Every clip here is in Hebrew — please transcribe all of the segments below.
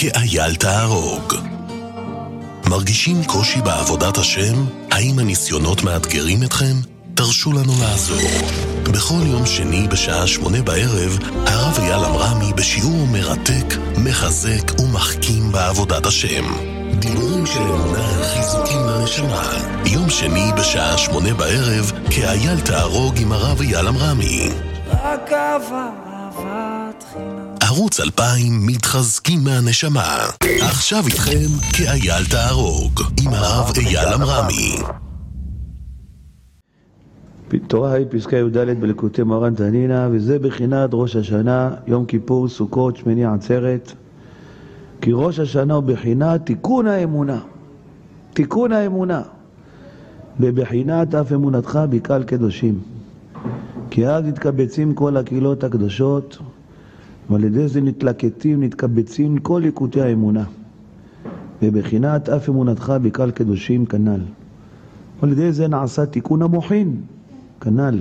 כאייל תהרוג. מרגישים קושי בעבודת השם? האם הניסיונות מאתגרים אתכם? תרשו לנו לעזור. בכל יום שני בשעה 8 בערב, הרב אייל אמרמי בשיעור מרתק, מחזק ומחכים בעבודת השם. דיבורים של אמונה, חיזוקים לנשמה. יום שני בשעה 8 בערב, כאייל תהרוג עם הרב אייל אמרמי. רק אהבת חינם. ערוץ 2000 מתחזקים מהנשמה. עכשיו איתכם כאייל תהרוג עם הרב אייל אמרמי. תורה היא פסקה י"ד בליקוטי מרן תנינה, וזה בחינת ראש השנה, יום כיפור, סוכות, שמיני עצרת. כי ראש השנה הוא בחינת תיקון האמונה. תיקון האמונה. בבחינת אף אמונתך בקהל קדושים. כי אז נתקבצים כל הקהילות הקדושות, ועל ידי זה נתקבצים כל ליקוטי האמונה. בבחינת אף אמונתך בקהל קדושים כנ"ל. ועל ידי זה נעשה תיקון המוחין. כנ"ל.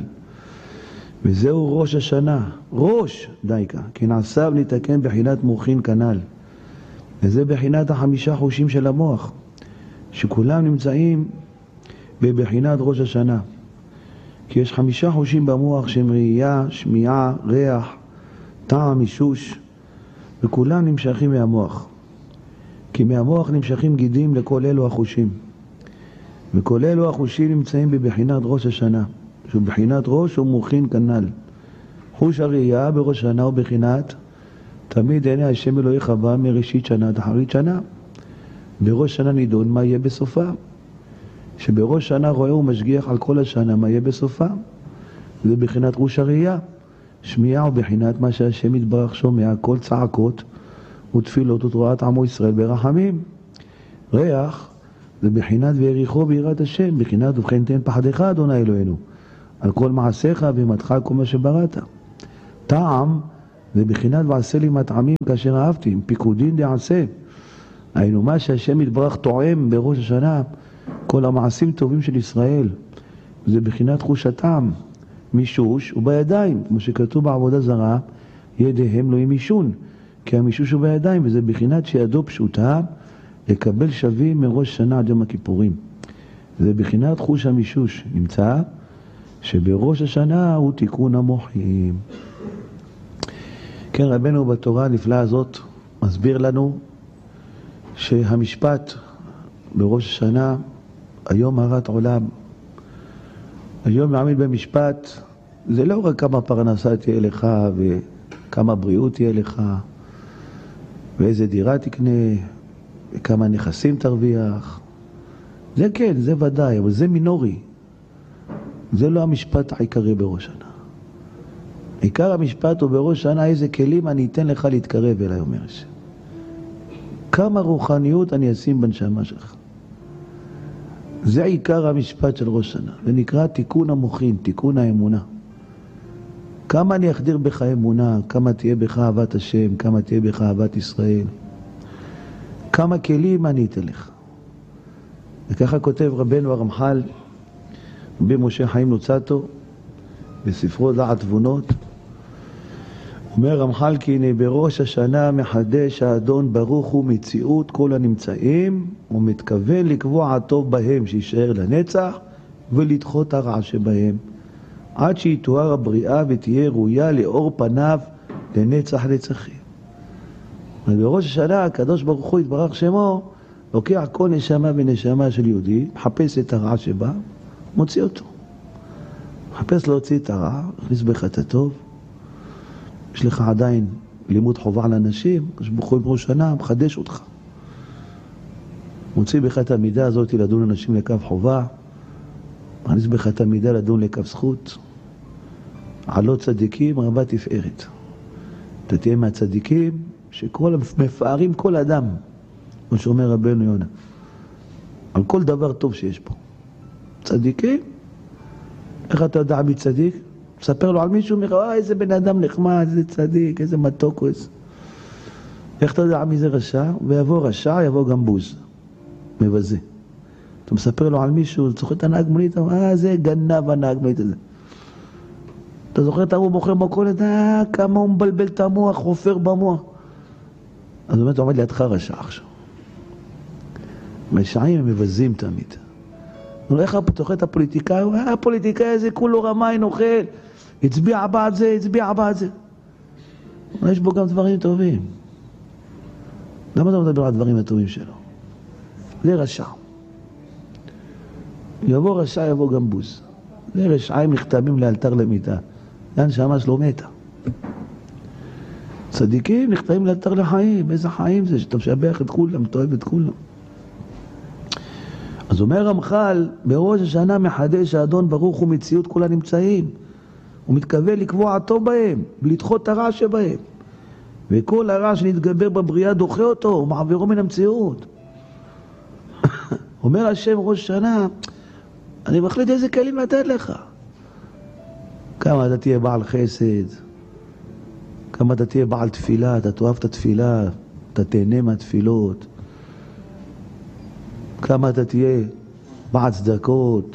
וזהו ראש השנה. ראש דייקה. כי נעשה ונתקן בחינת מוחין כנ"ל. וזה בחינת 5 חושים של המוח. שכולם נמצאים בבחינת ראש השנה. כי יש 5 חושים במוח שהם ראייה, שמיעה, ריח, טעם, מישוש. וכולם נמשכים מהמוח. כי מהמוח נמשכים גידים לכל אלו החושים. וכל אלו החושים נמצאים בבחינת ראש השנה. שהוא בחינת ראש ומוחין כנ"ל. חוש הראייה בראש שנה הוא בחינת תמיד עיני השם אלוהיך בא מראשית שנה עד אחרית שנה. בראש שנה נידון מה יהיה בסופה. שבראש שנה רואה ומשגיח על כל השנה מה יהיה בסופה. זה בחינת ראש הראייה. שמיעה הוא בחינת מה שהשם יתברך שומע כל צעקות ותפילות ותרועת עמו ישראל ברחמים. ריח זה בחינת ויריחו ביראת השם. בחינת ובכן תן פחדך אדוני אלוהינו על כל מעשיך ואימתך כל מה שבראת. טעם זה בחינת ועשה לי מטעמים כאשר אהבתי, פיקודין דעשה. היינו מה שהשם יתברך טועם בראש השנה, כל המעשים טובים של ישראל. זה בחינת חוש הטעם, מישוש ובידיים, כמו שכתוב בעבודה זרה, ידיהם לא ימישון, כי המישוש הוא בידיים, וזה בחינת שידו פשוטה לקבל שווים מראש שנה עד יום הכיפורים. זה בחינת חוש המישוש, נמצא שבראש השנה הוא תיקון המוחים. כן, רבנו בתורה הנפלאה הזאת מסביר לנו שהמשפט בראש השנה, היום הרת עולם, היום מעמיד במשפט, זה לא רק כמה פרנסה תהיה לך וכמה בריאות תהיה לך ואיזה דירה תקנה וכמה נכסים תרוויח. זה כן, זה ודאי, אבל זה מינורי. זה לא המשפט העיקרי בראש שנה. עיקר המשפט הוא בראש שנה איזה כלים אני אתן לך להתקרב אליי, אומר השם. כמה רוחניות אני אשים בנשמה שלך. זה עיקר המשפט של ראש שנה. זה נקרא תיקון המוחין, תיקון האמונה. כמה אני אחדיר בך אמונה, כמה תהיה בך אהבת השם, כמה תהיה בך אהבת ישראל. כמה כלים אני אתן לך. וככה כותב רבנו הרמח"ל, רבי משה חיים לוצאטו, בספרו דעת תבונות. אומר רמח"ל כי הנה בראש השנה מחדש האדון ברוך הוא מציאות כל הנמצאים, ומתכוון לקבוע הטוב בהם שישאר לנצח, ולדחות הרע שבהם, עד שיתואר הבריאה ותהיה ראויה לאור פניו לנצח נצחים. ובראש השנה הקדוש ברוך הוא יתברך שמו, לוקח כל נשמה ונשמה של יהודי, מחפש את הרע שבה, מוציא אותו. מחפש להוציא את הרע, הכניס בך את הטוב. יש לך עדיין לימוד חובה על אנשים, שבכל ראש שנה מחדש אותך. מוציא בך את המידה הזאת לדון אנשים לקו חובה, מכניס בך את המידה לדון לקו זכות. עלות צדיקים רבה תפארת. אתה תהיה מהצדיקים שכל מפארים כל אדם, כמו שאומר רבנו יונה, על כל דבר טוב שיש פה. צדיקים, איך אתה יודע מי צדיק? מספר לו על מישהו, איזה בן אדם נחמד, איזה צדיק, איזה מתוק, איזה... איך אתה יודע מי זה רשע? ויבוא רשע, יבוא גם בוז, מבזה. אתה מספר לו על מישהו, אתה זוכר את הנהג מונית, זה גנב הנהג מונית הזה. אתה זוכר את הוא מוכר מכולת, כמה הוא מבלבל את המוח, חופר במוח. אז באמת עומד לידך רשע עכשיו. רשעים הם מבזים תמיד. איך תוכל את הפוליטיקאי? הפוליטיקאי הזה כולו רמאי נוכל, הצביע בעד זה, הצביע בעד זה. יש בו גם דברים טובים. למה אתה מדבר על הדברים הטובים שלו? זה רשע. יבוא רשע, יבוא גם בוז. זה רשעים נכתבים לאלתר למיתה. זה הנשמה שלו מתה. צדיקים נכתבים לאלתר לחיים. איזה חיים זה? שאתה משבח את כולם, אתה אוהב את כולם. אז אומר רמח"ל, בראש השנה מחדש האדון ברוך הוא מציאות כולה נמצאים. הוא מתכוון לקבוע הטוב בהם, ולדחות הרע שבהם. וכל הרע שנתגבר בבריאה דוחה אותו, הוא מעבירו מן המציאות. אומר השם ראש השנה, אני מחליט איזה כלים לתת לך. כמה אתה תהיה בעל חסד, כמה אתה תהיה בעל תפילה, אתה תאהב את התפילה, אתה תהנה מהתפילות. כמה אתה תהיה בעל צדקות,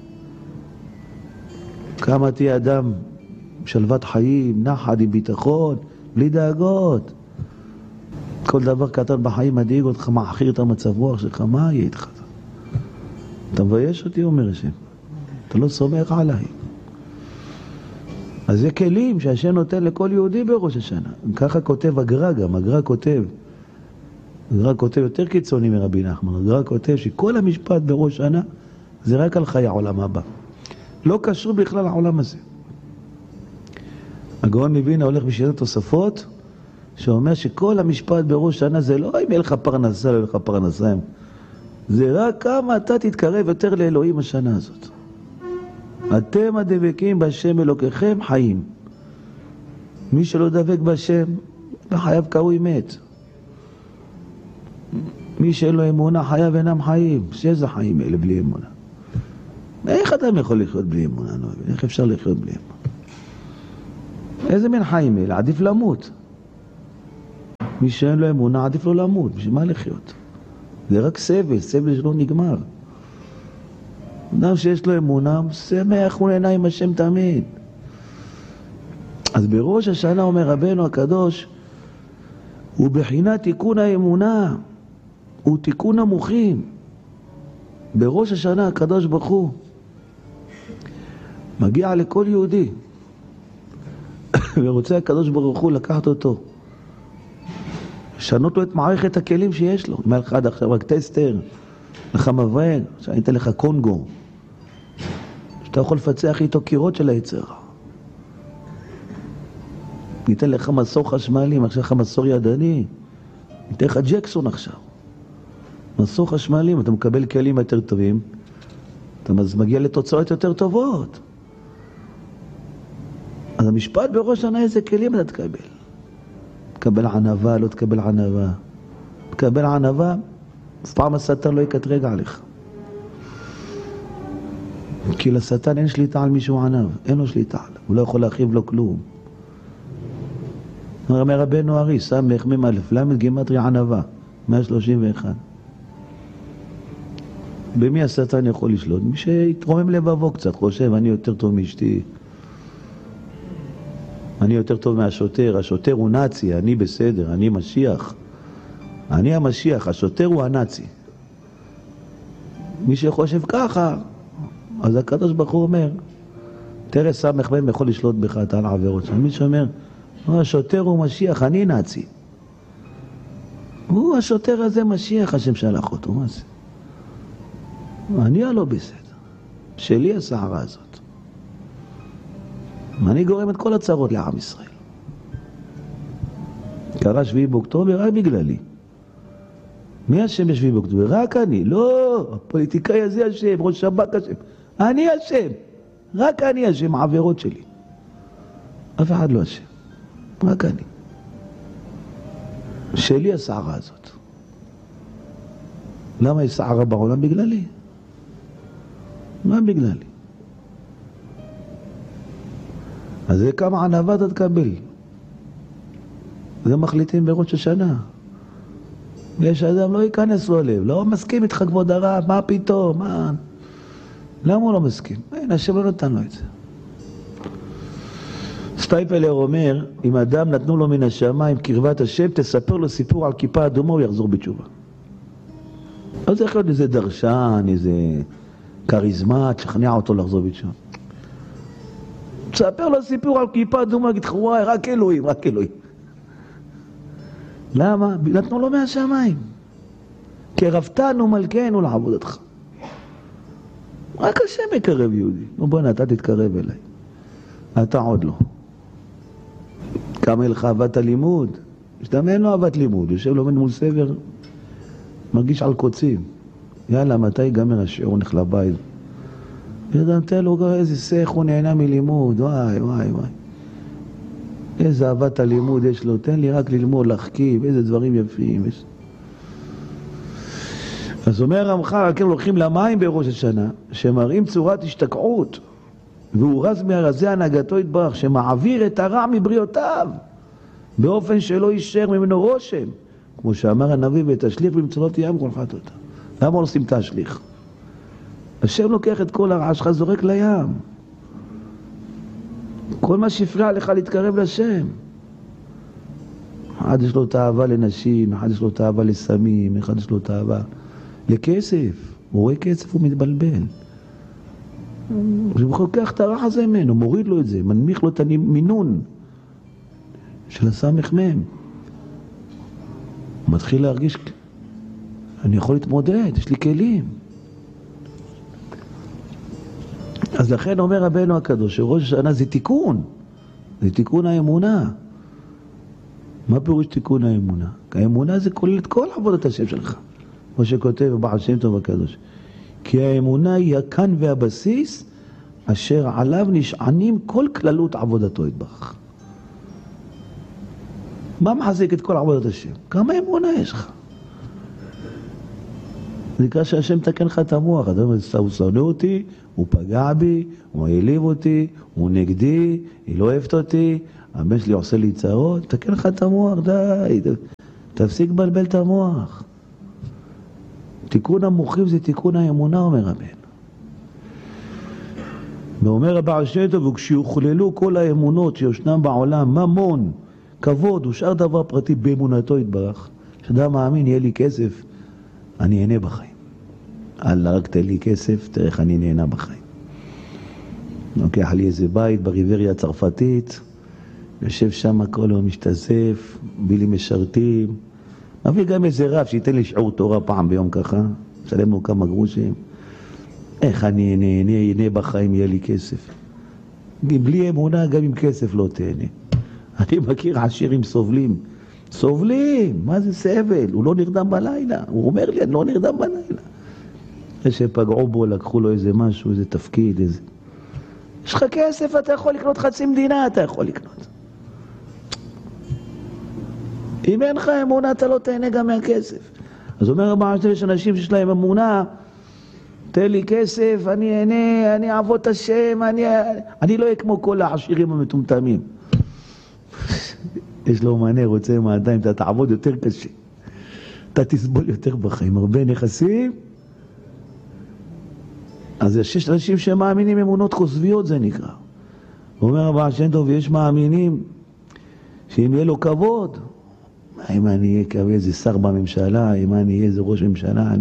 כמה תהיה אדם שלוות חיים, נחת עם ביטחון, בלי דאגות. כל דבר קטן בחיים מדאיג אותך, מעכיר את המצב רוח שלך, מה יהיה איתך? אתה מבייש אותי, אומר השם. אתה לא סומך עליי. אז זה כלים שהשם נותן לכל יהודי בראש השנה. ככה כותב הגר"א גם, הגר"א כותב יותר קיצוני מרבי נחמן. הגר"א כותב שכל המשפט בראש שנה זה רק על חיי העולם הבא. לא קשור בכלל לעולם הזה. הגאון מווילנה הולך בשיטת תוספות, שאומר שכל המשפט בראש שנה זה לא אם יהיה לך פרנסה, לא יהיה לך פרנסה. זה רק כמה אתה תתקרב יותר לאלוהים השנה הזאת. אתם הדבקים בשם אלוקיכם חיים. מי שלא דבק בשם, בחייו קרוי מת. מי שאין לו אמונה, חייו אינם חיים. שאיזה חיים אלה בלי אמונה? איך אדם יכול לחיות בלי אמונה? איך אפשר לחיות בלי אמונה? איזה מין חיים אלה? עדיף למות. מי שאין לו אמונה, עדיף לו למות. בשביל מה לחיות? זה רק סבל, סבל שלא נגמר. אדם שיש לו אמונה, שמח ונהנה עם השם תמיד. אז בראש השנה אומר רבנו הקדוש, הוא בחינת תיקון האמונה, הוא תיקון המוחים. בראש השנה הקדוש ברוך הוא מגיע לכל יהודי, ורוצה הקדוש ברוך הוא לקחת אותו, לשנות לו את מערכת הכלים שיש לו. אומר לך עד עכשיו רק טסטר, לך מברג, שאני אתן לך קונגו, שאתה יכול לפצח איתו קירות של היצר. ניתן לך מסור חשמלי, עכשיו לך מסור ידני, ניתן לך ג'קסון עכשיו. מסור חשמלי, אתה מקבל כלים יותר טובים, אתה מגיע לתוצאות יותר טובות. אז המשפט בראש שנה איזה כלים אתה תקבל. תקבל ענווה, לא תקבל ענווה. תקבל ענווה, אף פעם השטן לא יקטרג עליך. כי לשטן אין שליטה על מישהו ענב, אין לו שליטה עליו, הוא לא יכול להרחיב לו כלום. אומר רבנו ארי, סמך מ"א למד גימטריה ענווה, 131. במי השטן יכול לשלוט? מי שיתרומם לבבו קצת, חושב, אני יותר טוב מאשתי, אני יותר טוב מהשוטר, השוטר הוא נאצי, אני בסדר, אני משיח. אני המשיח, השוטר הוא הנאצי. מי שחושב ככה, אז הקדוש ברוך הוא אומר, תראה סמך בן יכול לשלוט בך, אתה על העבירות. מי שאומר, השוטר הוא משיח, אני נאצי. הוא השוטר הזה משיח, השם שלח אותו, מה זה? אני הלא בסדר. שלי הסערה הזאת. אני גורם את כל הצרות לעם ישראל. קרה 7 באוקטובר רק בגללי. מי השם ב7 באוקטובר? רק אני. לא, הפוליטיקאי הזה השם, ראש שב"כ השם. אני השם. רק אני השם, העבירות שלי. אף אחד לא השם. רק אני. שלי הסערה הזאת. למה יש סערה בעולם? בגללי. מה בגללי? אז זה כמה ענווה אתה תקבל. זה מחליטים בראש השנה. יש אדם לא ייכנס לו לב, לא מסכים איתך כבוד הרב, מה פתאום, מה? למה הוא לא מסכים? אין, השם לא נתן לו את זה. שטייפלר אומר, אם אדם נתנו לו מן השמיים קרבת השם, תספר לו סיפור על כיפה אדומה, הוא יחזור בתשובה. לא צריך להיות איזה דרשן, איזה קריזמה, תשכנע אותו לחזור בתשובה. תספר לו סיפור על כיפה אדומה, יגיד לך, וואי, רק אלוהים, רק אלוהים. למה? נתנו לו מהשמיים. קרבתנו מלכנו לעבודתך. רק השם יקרב יהודי. נו בוא, אתה תתקרב אליי. אתה עוד לא. כמה לך אהבת הלימוד? משתמן לו אהבת לימוד. יושב לומד מול סבר, מרגיש על קוצים. יאללה, מתי ייגמר השיעור, נלך לבית. תן לו איזה שיח, הוא נהנה מלימוד. וואי, וואי, וואי. איזה אהבת הלימוד יש לו. תן לי רק ללמוד, להחכיב, איזה דברים יפים. אז אומר רמח"ל, כן לוקחים למים בראש השנה, שמראים צורת השתקעות, והוא רז מהרזי הנהגתו יתברך, שמעביר את הרע מבריאותיו, באופן שלא יישאר ממנו רושם, כמו שאמר הנביא, ותשליך במצולות ים כל חטאותיו. למה לא עושים תשליך? השם לוקח את כל הרע שלך, זורק לים. כל מה שהפריע לך להתקרב לשם. אחד יש לו תאווה לנשים, אחד יש לו תאווה לסמים, אחד יש לו תאווה לכסף. הוא רואה כסף, הוא מתבלבל. הוא לוקח את הרע הזה ממנו, מוריד לו את זה, מנמיך לו את המינון של הסמך מם. הוא מתחיל להרגיש, אני יכול להתמודד, יש לי כלים. אז לכן אומר רבנו הקדוש, שראש השנה זה תיקון, זה תיקון האמונה. מה פירוש תיקון האמונה? האמונה זה כולל את כל עבודת השם שלך, כמו שכותב בעל שם טוב הקדוש. כי האמונה היא הכאן והבסיס, אשר עליו נשענים כל כללות עבודתו יתברך. מה מחזיק את כל עבודת השם? כמה אמונה יש לך? זה נקרא שהשם תקן לך את המוח. אתה אומר, הוא שונא אותי, הוא פגע בי, הוא העליב אותי, הוא נגדי, היא לא אוהבת אותי, הבן שלי עושה לי צרות, תקן לך את המוח, די, תפסיק לבלבל את המוח. תיקון המוחים זה תיקון האמונה, אומר רבנו. ואומר הבעל שם טוב, וכשיוכללו כל האמונות שישנם בעולם, ממון, כבוד ושאר דבר פרטי באמונתו יתברך, שאדם מאמין, יהיה לי כסף, אני אהנה בחיים. אל רק תן לי כסף, תראה איך אני נהנה בחיים. לוקח לי איזה בית בריבריה הצרפתית, יושב שם כל יום משתזף, בילי משרתים, מביא גם איזה רב שייתן לי שיעור תורה פעם ביום ככה, משלם לו כמה גרושים. איך אני נהנה בחיים, יהיה לי כסף. בלי אמונה, גם עם כסף לא תהנה. אני מכיר עשירים סובלים. סובלים, מה זה סבל? הוא לא נרדם בלילה. הוא אומר לי, אני לא נרדם בלילה. אחרי שפגעו בו, לקחו לו איזה משהו, איזה תפקיד, איזה... יש לך כסף, אתה יכול לקנות חצי מדינה, אתה יכול לקנות. אם אין לך אמונה, אתה לא תהנה גם מהכסף. אז אומר הבעל שם, יש אנשים שיש להם אמונה, תן לי כסף, אני אהנה, אני אעבוד את השם, אני לא אהיה כמו כל העשירים המטומטמים. יש לו מענה, רוצה מעדיים, אתה תעבוד יותר קשה. אתה תסבול יותר בחיים, הרבה נכסים. אז יש אנשים שמאמינים אמונות חוסביות, זה נקרא. הוא אומר הבעל שם טוב, יש מאמינים שאם יהיה לו כבוד, אם אני אהיה איזה שר בממשלה, אם אני אהיה איזה ראש ממשלה,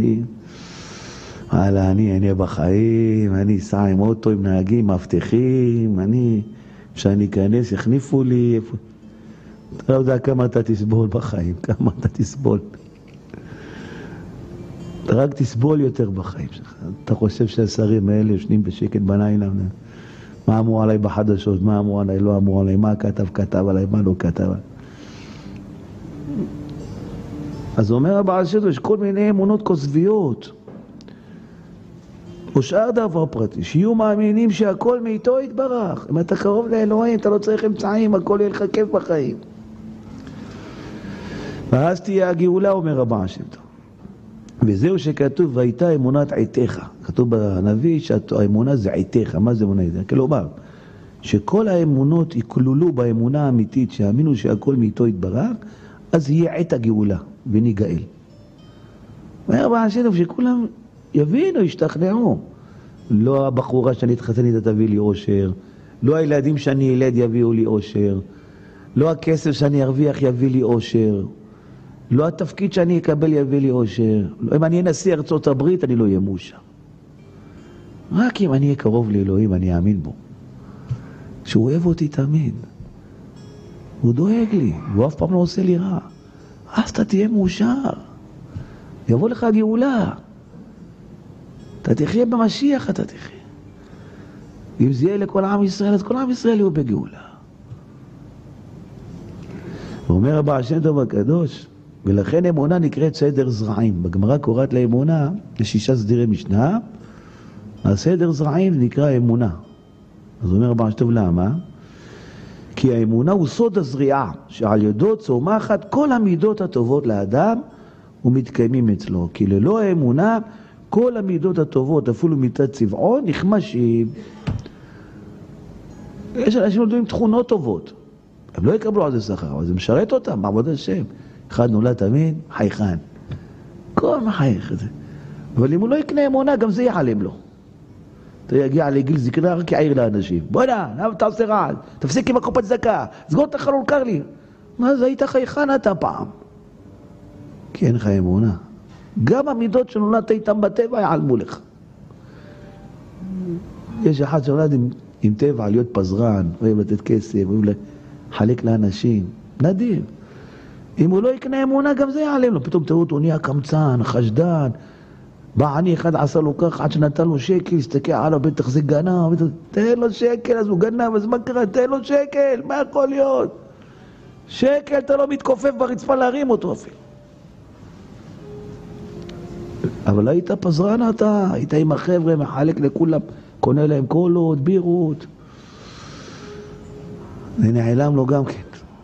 אני אהיה בחיים, אני אסע עם אוטו, עם נהגים, מבטחים, כשאני אכנס, יחניפו לי. אתה לא יודע כמה אתה תסבול בחיים, כמה אתה תסבול. אתה רק תסבול יותר בחיים שלך. אתה חושב שהשרים האלה יושנים בשקט בלילה, מה אמרו עליי בחדשות, מה אמרו עליי, לא אמרו עליי, מה כתב עליי, מה לא כתב עליי. אז אומר הבעל שם טוב, יש כל מיני אמונות כוזביות. או שאר דבר פרטי, שיהיו מאמינים שהכל מאיתו יתברך. אם אתה קרוב לאלוהים, אתה לא צריך אמצעים, הכל יהיה לך כיף בחיים. ואז תהיה הגאולה, אומר הבעל שם טוב. וזהו שכתוב, והייתה אמונת עיתך. כתוב בנביא שהאמונה זה עיתך. מה זה אמונה? כלומר, שכל האמונות יכלולו באמונה האמיתית, שהאמינו שהכל מאיתו יתברך, אז יהיה עת הגאולה, וניגאל. אומר הבעל שם טוב, שכולם יבינו, ישתכנעו. לא הבחורה שאני אתחתן איתה תביא לי אושר, לא הילדים שאני ילד יביאו לי אושר, לא הכסף שאני ארוויח יביא לי אושר, לא התפקיד שאני אקבל יביא לי אושר, אם אני נשיא ארצות הברית אני לא אהיה מאושר. רק אם אני אהיה קרוב לאלוהים אני אאמין בו, שהוא אוהב אותי תמיד, הוא דואג לי, הוא אף פעם לא עושה לי רע, אז אתה תהיה מאושר, יבוא לך גאולה, אתה תחיה במשיח, אתה תחיה. אם זה יהיה לכל עם ישראל, אז כל עם ישראל יהיו בגאולה. הוא אומר הבעל שם טוב הקדוש, ולכן אמונה נקראת סדר זרעים. בגמרא קוראת לאמונה, ל6 סדירי משנה, הסדר זרעים נקרא אמונה. אז הוא אומר הבעל שם טוב, למה? כי האמונה הוא סוד הזריעה, שעל ידו צומחת כל המידות הטובות לאדם ומתקיימים אצלו. כי ללא האמונה, כל המידות הטובות, אפילו מידת צבעון, נחמשים. יש אנשים נולדו עם תכונות טובות. הם לא יקבלו על זה שכר, אבל זה משרת אותם, מעבוד השם. אחד נולד תמיד, חייכן. כל מה חייך זה. אבל אם הוא לא יקנה אמונה, גם זה יעלם לו. אתה יגיע לגיל זקנה, רק יעיר לאנשים. בוא נה, למה אתה עושה רעד? תפסיק עם הקופת צדקה, סגור את החלון, קר לי. מה זה, היית חייכן אתה פעם? כי אין לך אמונה. גם המידות שנולדת איתם בטבע יעלמו לך. יש אחד שנולד עם טבע, להיות פזרן, אוהב לתת כסף, אוהב לחלק לאנשים. נדיר. אם הוא לא יקנה אמונה, גם זה יעלם לו. פתאום תראו אותו, נהיה קמצן, חשדן. בא אני אחד עשה לו כך, עד שנתן לו שקל, הסתכל עליו, בטח זה גנב, תן לו שקל, אז הוא גנב, אז מה קרה? תן לו שקל, מה יכול להיות? שקל, אתה לא מתכופף ברצפה להרים אותו אפילו. אבל היית פזרן אתה, היית עם החבר'ה, מחלק לכולם, קונה להם קולות, בירות. זה נעלם לו גם כן.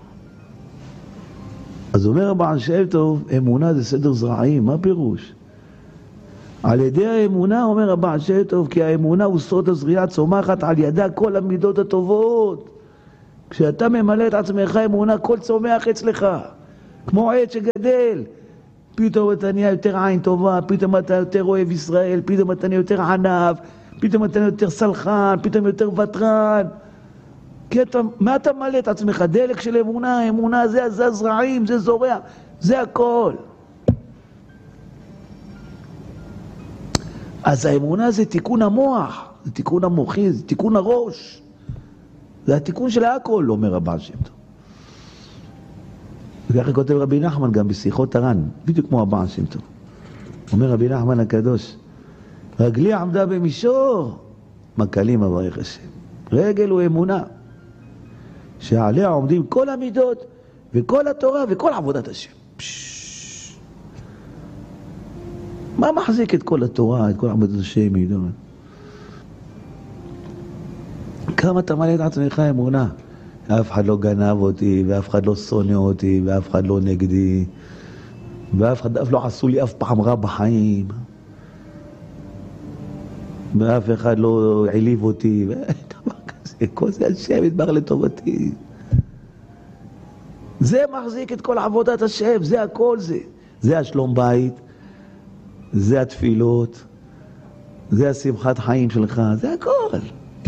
אז אומר הבעל שם טוב, אמונה זה סדר זרעים, מה פירוש? על ידי האמונה, אומר הבעל שם טוב, כי האמונה הוא סוד הזריעה, צומחת על ידה כל המידות הטובות. כשאתה ממלא את עצמך אמונה, כל צומח אצלך, כמו עץ שגדל. פתאום אתה נהיה יותר עין טובה, פתאום אתה יותר אוהב ישראל, פתאום אתה נהיה יותר ענב, פתאום אתה נהיה יותר סלחן, פתאום יותר וטרן. כי מה אתה מלא את עצמך? דלק של אמונה, אמונה זה הזרעים, זה זורע, זה הכל. אז האמונה זה תיקון המוח, זה תיקון המוחי, זה תיקון הראש. זה התיקון של הכל, אומר הבעל שם טוב. וככה כותב רבי נחמן גם בשיחות הר"ן, בדיוק כמו הבעל שם טוב. אומר רבי נחמן הקדוש, רגלי עמדה במישור, מקלים אברך השם. רגל הוא אמונה, שעליה עומדים כל המידות, וכל התורה, וכל עבודת השם. מה מחזיק את כל התורה, את כל עבודת השם, מידות? כמה אתה מלא את עצמך אמונה? אף אחד לא גנב אותי, ואף אחד לא שונא אותי, ואף אחד לא נגדי, ואף אחד לא עשו לי אף פעם רע בחיים, ואף אחד לא העליב אותי, ודבר כזה, כל זה השם יתברך לטובתי. זה מחזיק את כל עבודת השם, זה הכל זה. זה השלום בית, זה התפילות, זה השמחת חיים שלך, זה הכל.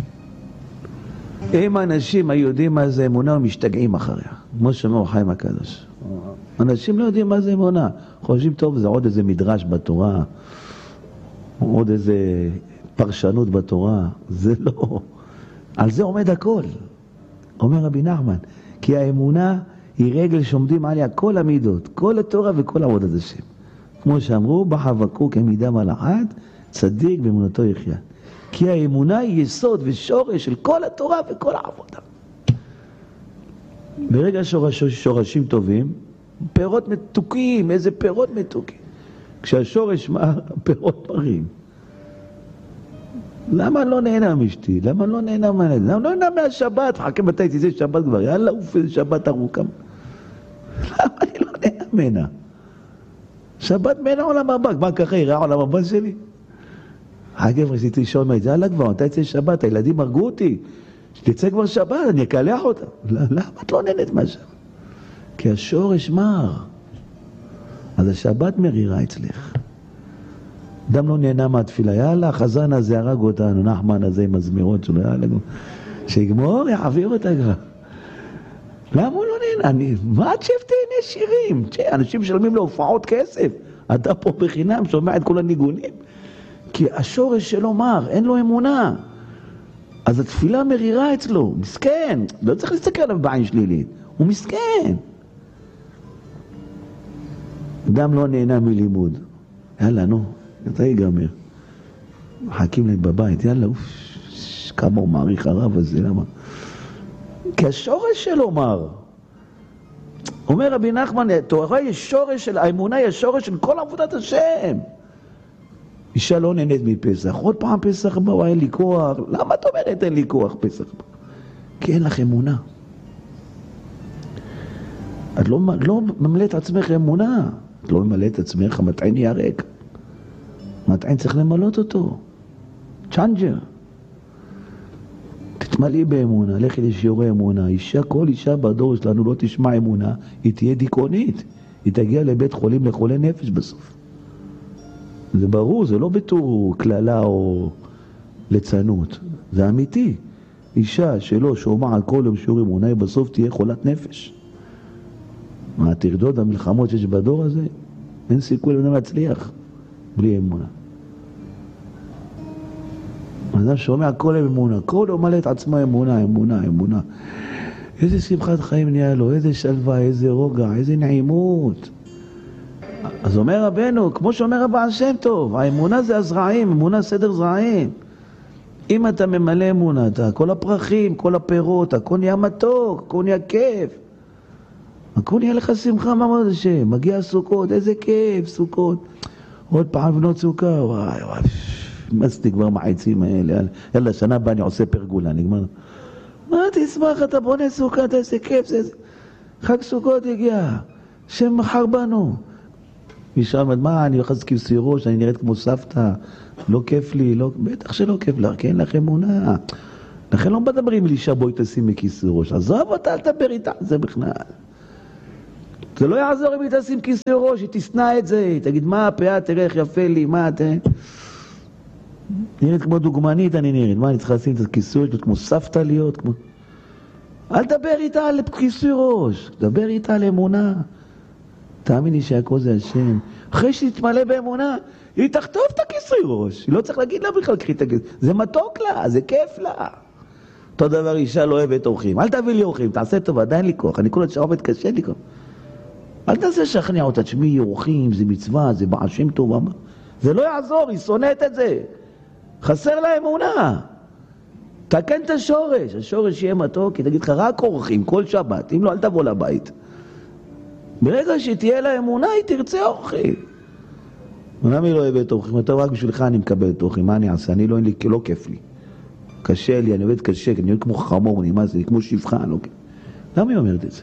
אם האנשים היו יודעים מה זה אמונה, הם משתגעים אחריה. כמו שאומר חיים הקדוש. אנשים לא יודעים מה זה אמונה. חושבים, טוב, זה עוד איזה מדרש בתורה, עוד איזה פרשנות בתורה. זה לא. על זה עומד הכל. אומר רבי נחמן, כי האמונה היא רגל שעומדים עליה כל המידות, כל התורה וכל עבודת השם. כמו שאמרו, בחבקוק כמידה מלאכת, צדיק באמונתו יחיה. כי האמונה היא יסוד ושורש של כל התורה וכל העבודה. ברגע שורשים טובים, פירות מתוקים, איזה פירות מתוקים. כשהשורש מר, הפירות מרים. למה לא נהנה משתי? למה לא נהנה מהנהנה? למה לא נהנה מהשבת? חכה מתי תצא שבת כבר, יאללה, אוף, איזה שבת ארוכה. למה אני לא נהנה ממנה? שבת מן העולם הבא, מה ככה יראה העולם הבא שלי? הגבר רציתי לשאול מה, יאללה כבר, אתה יצא שבת, הילדים הרגו אותי, שתצא כבר שבת, אני אקלח אותה. למה את לא נהנית מהשבת? כי השורש מר. אז השבת מרירה אצלך. אדם לא נהנה מהתפילה, יאללה, החזן הזה הרג אותנו, נחמן הזה עם הזמירות שלו, יאללה. שיגמור, יעביר אותה כבר. למה הוא לא נהנה? מה תשב תהנה שירים? אנשים משלמים להופעות כסף. אתה פה בחינם שומע את כל הניגונים. כי השורש שלו מר, אין לו אמונה. אז התפילה מרירה אצלו, מסכן. לא צריך להסתכל עליו בעין שלילית. הוא מסכן. אדם לא נהנה מלימוד. יאללה, נו, אתה ייגמר. מחכים להם בבית, יאללה, כמה הוא מעריך הרב הזה, למה? כי השורש שלו מר. אומר רבי נחמן, תורה יש שורש של האמונה, יש שורש של כל עבודת השם. אישה לא נהנית מפסח, עוד פעם פסח בא, אין לי כוח. למה את אומרת אין לי כוח פסח? כי אין לך אמונה. את לא ממלא את עצמך אמונה. את לא ממלא את עצמך, המטען יהיה ריק. המטען צריך למלות אותו. צ'אנג'ר. תתמלאי באמונה, לכי לשיעורי אמונה. כל אישה בדור שלנו לא תשמע אמונה, היא תהיה דיכאונית. היא תגיע לבית חולים לחולי נפש בסוף. זה ברור, זה לא בתור כללה או ליצנות. זה אמיתי. אישה שלא שומעת כל יום שיעור אמונה, היא בסוף תהיה חולת נפש. מה, תרדוד המלחמות שיש בדור הזה? אין סיכוי לבן להצליח בלי אמונה. אדם שומע כל יום אמונה, כל יום מלא את עצמו אמונה, אמונה, אמונה. איזה שמחת חיים נהיה לו, איזה שלווה, איזה רוגע, איזה נעימות. אז אומר רבנו, כמו שאומר הבעל שם טוב, האמונה זה הזרעים, אמונה סדר זרעים. אם אתה ממלא אמונה, אתה, כל הפרחים, כל הפירות, הכל נהיה מתוק, הכל נהיה כיף. הכל נהיה לך שמחה, מה אמרת השם? מגיע סוכות, איזה כיף, סוכות. עוד פעם בנות סוכה, וואי וואי, מסתי כבר מעצים האלה. יאללה, שנה הבאה אני עושה פרגולה, נגמר. מה תשמח, אתה בונה סוכה, אתה איזה כיף, זה... חג סוכות הגיע, שם מחר בנו. מישהו אמר, מה, אני הולך כיסוי ראש, אני נראית כמו סבתא, לא כיף לי, לא... בטח שלא כיף לך, כי אין לך אמונה. לכן לא מדברים לי שבוי תשים מכיסוי ראש, עזוב אותה, אל תדבר איתה, זה בכלל. זה לא יעזור אם היא תשים כיסוי ראש, היא תסנע את זה, היא תגיד, מה הפאה, תראה איך יפה לי, מה אתה... נראית כמו דוגמנית, אני נראית, מה, אני צריכה לשים את הכיסוי ראש, כמו סבתא להיות, כמו... אל תדבר איתה על כיסוי ראש, דבר איתה על אמונה. תאמיני שהכל זה השם. אחרי שתתמלא באמונה, היא תחטוף את הכיסוי ראש. היא לא צריך להגיד לה בכלל, קחי את הכיסוי. זה מתוק לה, זה כיף לה. אותו דבר, אישה לא אוהבת אורחים. אל תביא לי אורחים, תעשה טוב, עדיין לי כוח. אני כל עוד שעובד קשה לי כוח. אל תעשה שכנע אותה, תשמעי אורחים, זה מצווה, זה בעל שם טוב. זה לא יעזור, היא שונאת את זה. חסר לה אמונה. תקן את השורש. השורש יהיה מתוק, היא תגיד לך רק אורחים, כל שבת. אם לא, אל תבוא לבית. ברגע שתהיה לה אמונה, היא תרצה אורחים. למה היא לא אוהבת אורחים? אתה רק בשבילך אני מקבל את אורחים, מה אני אעשה? אני לא כיף לי. קשה לי, אני עובד קשה, אני עובד כמו חמור, אני כמו שפחה, לא כיף. למה היא אומרת את זה?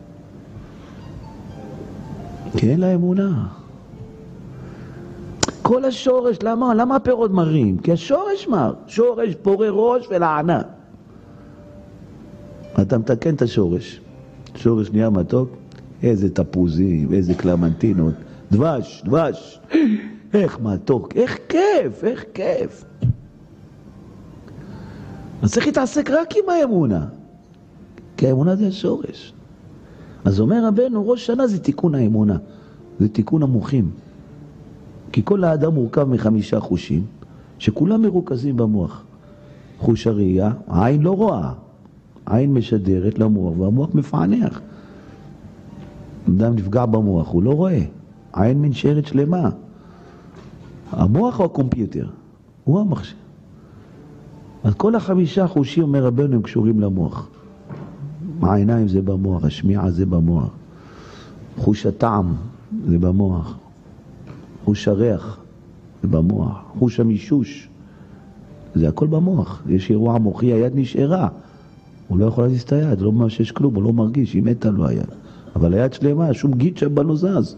כי אין לה אמונה. כל השורש, למה הפירות מרים? כי השורש מר, שורש פורה ראש ולענה. אתה מתקן את השורש. שורש נהיה מתוק, איזה תפוזים, איזה קלמנטינות, דבש, דבש. איך מתוק, איך כיף, איך כיף. אז צריך להתעסק רק עם האמונה. כי האמונה זה השורש. אז אומר רבנו, ראש שנה זה תיקון האמונה. זה תיקון המוחים. כי כל האדם מורכב מ5 חושים, שכולם מרוכזים במוח. חוש הראייה, העין לא רואה. העין משדרת למוח, והמוח מפענח. אדם נפגע במוח, הוא לא רואה. העין מנשארת שלמה. המוח הוא הקומפיוטר, הוא המחשב. אז כל 5 חושים, אומר רבנו, הם קשורים למוח. העיניים זה במוח, השמיעה זה במוח. חוש הטעם זה במוח. חוש הריח זה במוח. חוש המישוש זה הכל במוח. יש אירוע מוחי, היד נשארה. הוא לא יכול להזיז את היד, לא ממשש כלום, הוא לא מרגיש, היא מתה לו היד. אבל היד שלמה, שום גיד שם לא זז.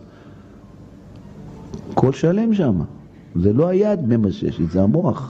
כל שלם שם. זה לא היד ממשש, זה המוח.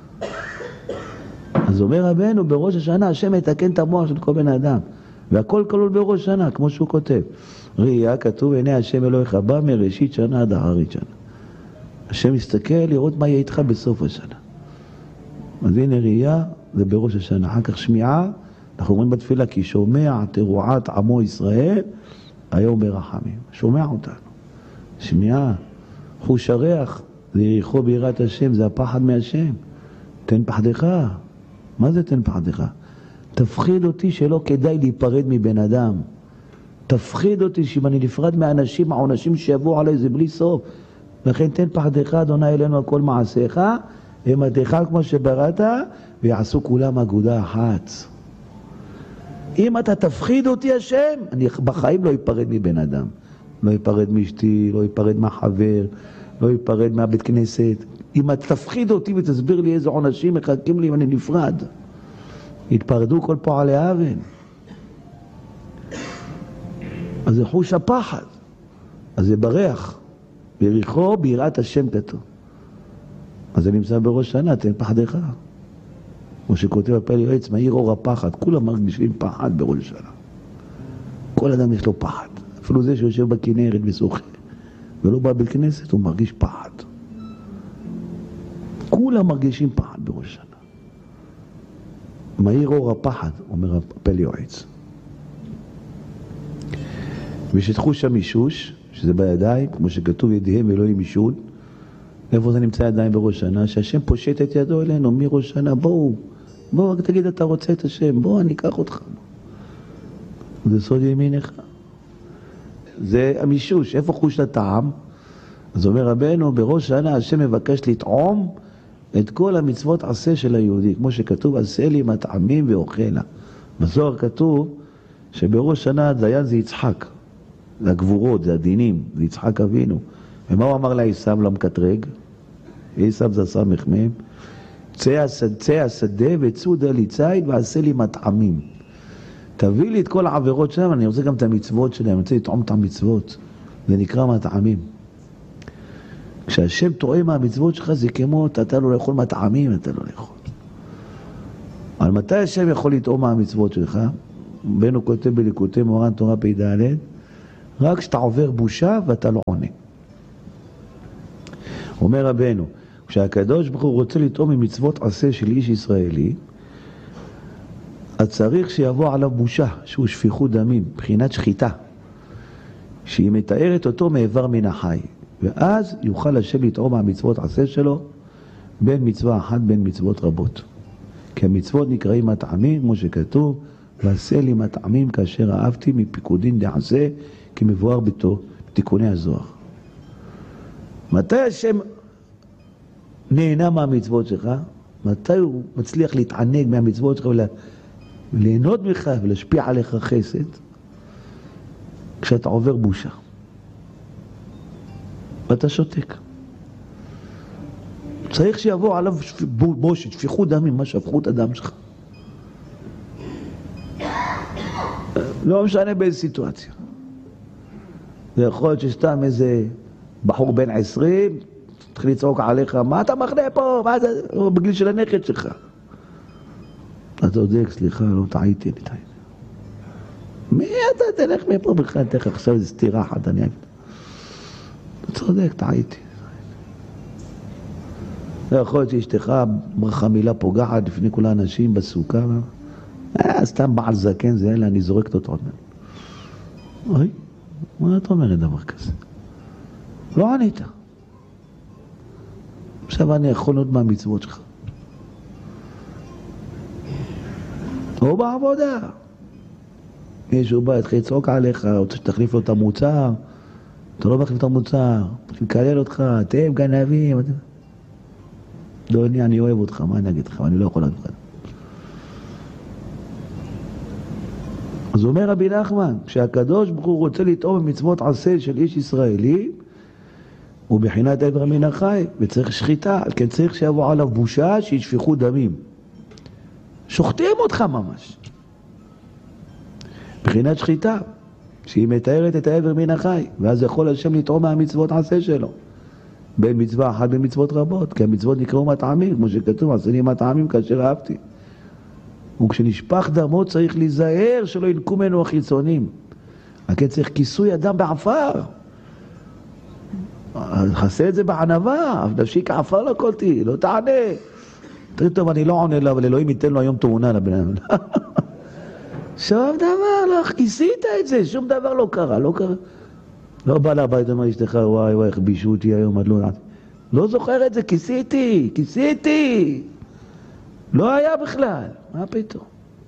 אז אומר רבנו, בראש השנה, השם מתקן את המוח של כל בן אדם. והכל כלול בראש שנה, כמו שהוא כותב. ראייה, כתוב, עיני השם אלוהיך, בא מראשית שנה עד אחרית שנה. השם מסתכל לראות מה יהיה איתך בסוף השנה. אז הנה ראייה, זה בראש השנה. אחר כך שמיעה, אנחנו אומרים בתפילה, כי שומע תרועת עמו ישראל, היום ברחמים. שומע אותנו. שמיעה, חוש הריח, זה יריחו ביראת השם, זה הפחד מהשם. תן פחדך. מה זה תן פחדך? תפחיד אותי שלא כדאי להיפרד מבן אדם. תפחיד אותי שאם אני נפרד מהאנשים, העונשים שיבואו עליי זה בלי סוף. לכן תן פחדך, אדוני אלינו על כל מעשיך, אמתך כמו שבראת, ויעשו כולם אגודה אחת. אם אתה תפחיד אותי השם, אני בחיים לא ייפרד מבן אדם. לא ייפרד מאשתי, לא ייפרד מהחבר, לא ייפרד מהבית כנסת. אם אתה תפחיד אותי ותסביר לי איזה עונשים מחכים לי אם אני נפרד. יתפרדו כל פועלי אבן. אז זה חוש הפחד. אז זה בריח. יריחו ביראת השם כתוב. אז זה נמצא בראש שנה, תן פחדך. כמו שכותב הפלא יועץ, מהיר אור הפחד. כולם מרגישים פחד בראש שנה. כל אדם יש לו פחד. אפילו זה שיושב בכנרת ושוחה. ולא בא בית כנסת, הוא מרגיש פחד. כולם מרגישים פחד בראש שנה. מהיר אור הפחד, אומר הפלא יועץ. ושתחוש המישוש, שזה בידיים, כמו שכתוב ידיהם ולא עם מישון. איפה זה נמצא ידיים בראש שנה? שהשם פושט את ידו אלינו מראש שנה. בואו, רק תגיד אתה רוצה את השם, בוא אני אקח אותך. זה סוד ימינך. זה המישוש. איפה חוש לטעם? אז אומר רבנו, בראש שנה השם מבקש לטעום את כל המצוות עשה של היהודי. כמו שכתוב, עשה לי מטעמים ואוכלה. בזוהר כתוב שבראש שנה הדיין זה יצחק. זה הגבורות, זה הדינים, זה יצחק אבינו. ומה הוא אמר לעשיו למקטרג? עשיו זה עשה מחמם. צא השדה וצודה לי ציד ועשה לי מטעמים. תביא לי את כל העבירות שלהם, אני רוצה גם את המצוות שלהם, אני רוצה לטעום את המצוות. זה נקרא מטעמים. כשהשם טועה מהמצוות שלך זה כמו, אתה לא יכול מטעמים, אתה לא יכול. אבל מתי השם יכול לטעום מהמצוות שלך? בנו כותב בליקוטי מורן תורה פ"ד, רק כשאתה עובר בושה ואתה לא עונה. אומר רבנו, כשהקדוש ברוך הוא רוצה לטעום ממצוות עשה של איש ישראלי, אז צריך שיבוא עליו בושה, שהוא שפיכות דמים, בחינת שחיטה, שהיא מתארת אותו מעבר מן החי, ואז יוכל השם לטעום מהמצוות עשה שלו, בין מצווה אחת בין מצוות רבות. כי המצוות נקראים מטעמים, כמו שכתוב, ועשה לי מטעמים כאשר אהבתי מפיקודין דעשה, כמבואר בתיקוני הזוהר. מתי השם נהנה מהמצוות שלך? מתי הוא מצליח להתענג מהמצוות שלך וליהנות ממך ולהשפיע עליך חסד? כשאתה עובר בושה. ואתה שותק. צריך שיבוא עליו בושת, שפיכות דמים, מה שפכו את הדם שלך. לא משנה באיזו סיטואציה. זה יכול להיות שסתם איזה בחור בן 20, תתחיל לצעוק עליך, מה אתה מחנה פה? מה זה? בגיל של הנכד שלך. אתה צודק, סליחה, לא טעיתי. מי אתה תלך מפה בכלל? תלך עכשיו איזו סתירה אחת, אני אגיד. אתה צודק, טעיתי. זה יכול להיות שאשתך ברכה מילה פוגעת לפני כל האנשים בסוכה. סתם בעל זקן זה אלה, אני זורקת אותו עוד מעט. אוי, מה אתה אומר לדבר כזה? לא ענית. עכשיו אני יכול עוד מהמצוות שלך. או בעבודה. מישהו בא, התחיל לצעוק עליך, רוצה שתחליף לו את המוצר, אתה לא מחליף את המוצר, מקלל אותך, אתם גנבים. אדוני, אני אוהב אותך, מה אני אגיד לך? אני לא יכול להגיד לך. אז אומר רבי נחמן, כשהקדוש ברוך הוא רוצה לטעום במצוות עשה של איש ישראלי, הוא בחינת עבר מן החי, וצריך שחיטה, כן צריך שיבוא עליו בושה שישפכו דמים. שוחטים אותך ממש. בחינת שחיטה, שהיא מתארת את העבר מן החי, ואז יכול השם לטעום מהמצוות עשה שלו. בין מצווה אחת בין מצוות רבות, כי המצוות נקראו מטעמים, כמו שכתוב, עשה לי מטעמים כאשר אהבתי. וכשנשפך דמו צריך להיזהר שלא ינקו ממנו החיצונים. רק צריך כיסוי אדם בעפר. עשה את זה בענווה, נפשי כעפר לא קולתי, לא תענה. תגיד, טוב, אני לא עונה לה, אבל אלוהים ייתן לו היום תאונה לבן אדם. שום דבר, לא, כיסית את זה, שום דבר לא קרה, לא קרה. לא בא לבית, אמר אשתך, וואי וואי, איך בישו אותי היום, עד לא זוכר את זה, כיסיתי. לא היה בכלל, מה פתאום?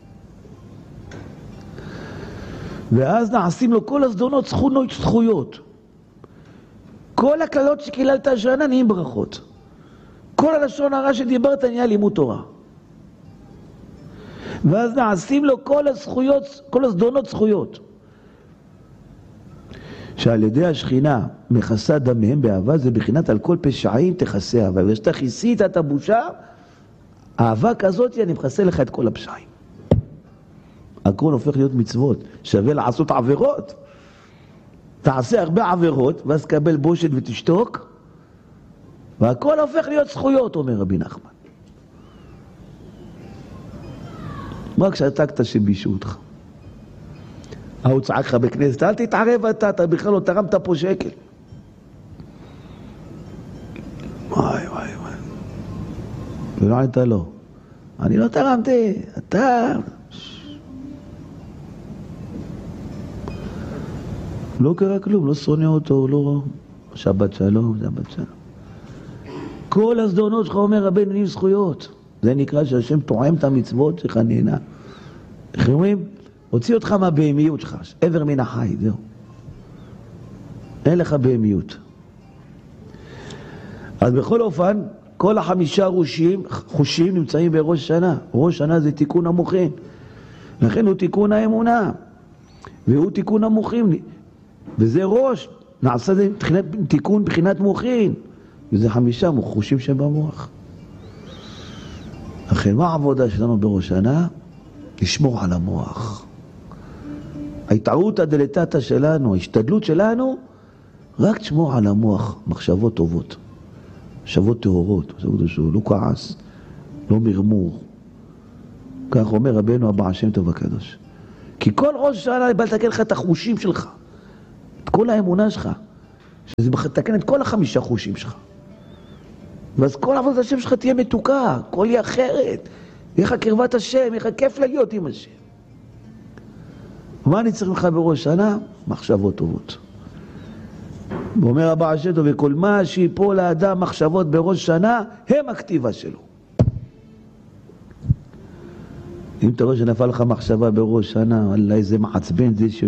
ואז נעשים לו כל הזדונות זכויות. כל הכללות שקיללת השנה נהיים ברכות. כל הלשון הרע שדיברת נהיה לימוד תורה. ואז נעשים לו כל הזדונות זכויות. שעל ידי השכינה מכסה דמיהם באהבה, זה בחינת על כל פשעים תכסה אהבה. וכשאתה כיסית את הבושה, האהבה כזאת אני מכסה לך את כל הפשעים. הכל הופך להיות מצוות, שווה לעשות עבירות. תעשה הרבה עבירות, ואז תקבל בושת ותשתוק, והכל הופך להיות זכויות, אומר רבי נחמן. רק כשעתקת שבישו אותך. הוא צעק לך בכנסת, אל תתערב אתה בכלל לא תרמת פה שקל. וואי. ולא הייתה לא. אני לא תרמתי, אתה... לא קרה כלום, לא שונא אותו, לא... שבת שלום. כל הזדונות שלך אומר רבנו נהיים זכויות. זה נקרא שהשם תואם את המצוות שלך נהנה. איך אומרים? הוציא אותך מהבהמיות שלך, עבר מן החי, זהו. אין לך בהמיות. אז בכל אופן, כל 5 חושים נמצאים בראש שנה. ראש שנה זה תיקון המוחין. לכן הוא תיקון האמונה. והוא תיקון המוחין. וזה ראש. נעשה זה תיקון בחינת מוחין. וזה 5 חושים שבמוח. לכן מה העבודה שלנו בראש שנה? לשמור על המוח. ההתערותא דלתתא שלנו, ההשתדלות שלנו, רק תשמור על המוח, מחשבות טובות, מחשבות טהורות, לא כעס, לא מרמור. כך אומר רבנו הבעל שם טוב הקדוש. כי כל ראש שנה בא לתקן לך את החושים שלך, את כל האמונה שלך, שזה מתקן את כל 5 חושים שלך. ואז כל עבודת השם שלך תהיה מתוקה, כל יהיה אחרת. יהיה לך קרבת השם, יהיה לך כיף להיות עם השם. מה אני צריך לך בראש שנה? מחשבות טובות. ואומר הבעל שם טוב, וכל מה שיפול לאדם מחשבות בראש שנה, הם הכתיבה שלו. אם אתה רואה שנפל לך מחשבה בראש שנה, וואלה איזה מעצבן זה